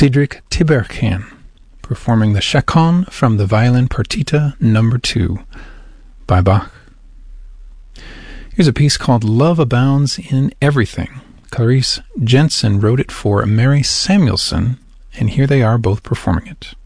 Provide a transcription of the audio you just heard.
Cedric Tiberghien, performing the Chaconne from the Violin Partita No. 2 by Bach. Here's a piece called Love Abounds in Everything. Clarice Jensen wrote it for Mary Samuelson, and here they are both performing it.